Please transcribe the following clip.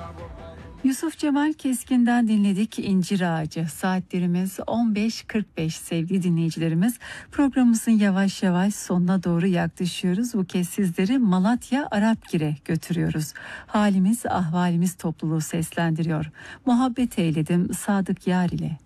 Yusuf Cemal Keskin'den dinledik İncir Ağacı. Saatlerimiz 15.45 sevgili dinleyicilerimiz. Programımızın yavaş yavaş sonuna doğru yaklaşıyoruz. Bu kez sizleri Malatya Arapgir'e götürüyoruz. Halimiz ahvalimiz topluluğu seslendiriyor. Muhabbet eyledim Sadık Yar ile.